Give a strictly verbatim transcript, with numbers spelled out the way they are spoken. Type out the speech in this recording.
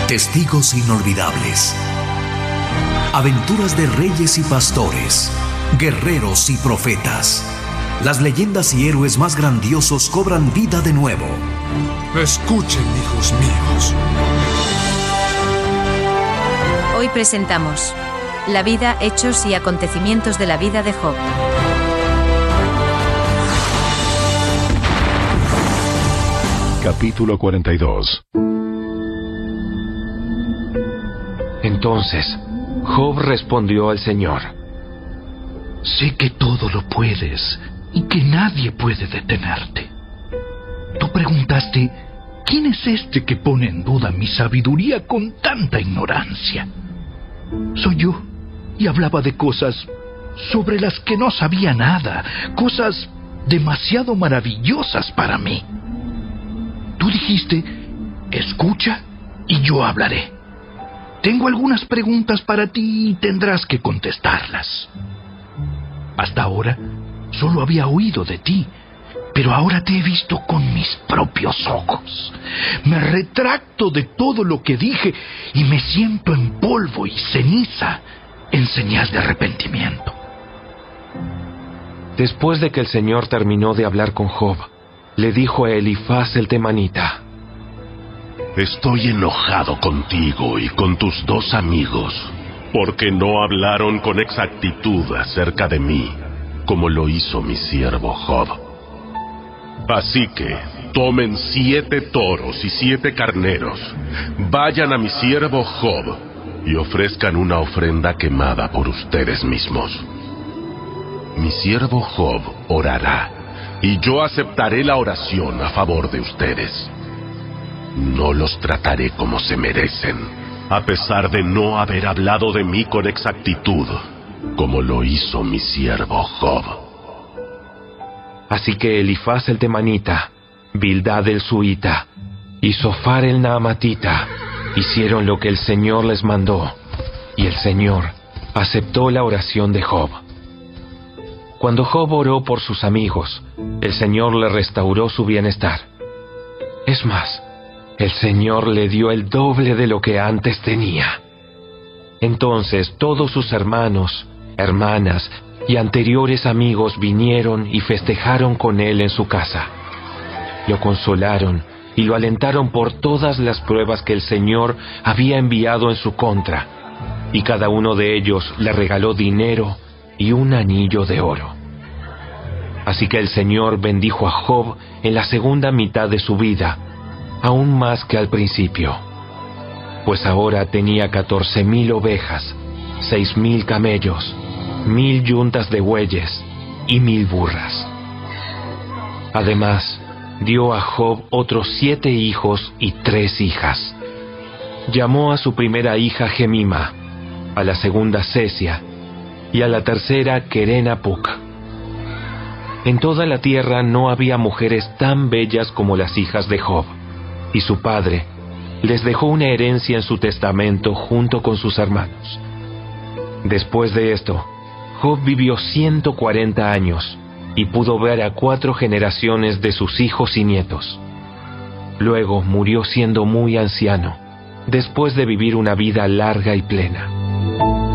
Testigos inolvidables. Aventuras de reyes y pastores, guerreros y profetas. Las leyendas y héroes más grandiosos cobran vida de nuevo. Escuchen, hijos míos. Hoy presentamos la vida, hechos y acontecimientos de la vida de Job. Capítulo cuarenta y dos. Entonces, Job respondió al Señor: Sé que todo lo puedes y que nadie puede detenerte. Tú preguntaste, ¿quién es este que pone en duda mi sabiduría con tanta ignorancia? Soy yo, y hablaba de cosas sobre las que no sabía nada, cosas demasiado maravillosas para mí. Tú dijiste, escucha y yo hablaré. Tengo algunas preguntas para ti y tendrás que contestarlas. Hasta ahora solo había oído de ti, pero ahora te he visto con mis propios ojos. Me retracto de todo lo que dije y me siento en polvo y ceniza en señal de arrepentimiento. Después de que el Señor terminó de hablar con Job, le dijo a Elifaz el temanita: Estoy enojado contigo y con tus dos amigos, porque no hablaron con exactitud acerca de mí, como lo hizo mi siervo Job. Así que tomen siete toros y siete carneros, vayan a mi siervo Job y ofrezcan una ofrenda quemada por ustedes mismos. Mi siervo Job orará, y yo aceptaré la oración a favor de ustedes. No los trataré como se merecen, a pesar de no haber hablado de mí con exactitud, como lo hizo mi siervo Job. Así que Elifaz el temanita, Bildad el suita y Zofar el naamatita hicieron lo que el Señor les mandó, y el Señor aceptó la oración de Job. Cuando Job oró por sus amigos, el Señor le restauró su bienestar. Es más, el Señor le dio el doble de lo que antes tenía. Entonces todos sus hermanos, hermanas y anteriores amigos vinieron y festejaron con él en su casa. Lo consolaron y lo alentaron por todas las pruebas que el Señor había enviado en su contra, y cada uno de ellos le regaló dinero y un anillo de oro. Así que el Señor bendijo a Job en la segunda mitad de su vida, aún más que al principio, pues ahora tenía catorce mil ovejas, seis mil camellos, mil yuntas de bueyes y mil burras. Además, dio a Job otros siete hijos y tres hijas. Llamó a su primera hija Gemima, a la segunda Cesia, y a la tercera Queren-Apuc. En toda la tierra no había mujeres tan bellas como las hijas de Job, y su padre les dejó una herencia en su testamento junto con sus hermanos. Después de esto, Job vivió ciento cuarenta años y pudo ver a cuatro generaciones de sus hijos y nietos. Luego murió siendo muy anciano, después de vivir una vida larga y plena.